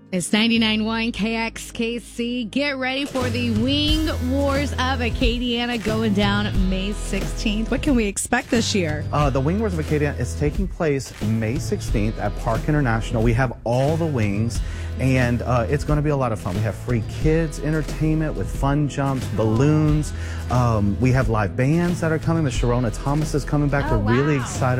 It's 99.1 KXKC. Get ready for the Wing Wars of Acadiana going down May 16th. What can we expect this year? The Wing Wars of Acadiana is taking place May 16th at Park International. We have all the wings, and it's going to be a lot of fun. We have free kids entertainment with fun jumps, balloons. We have live bands that are coming. The Sharona Thomas is coming back. We're really excited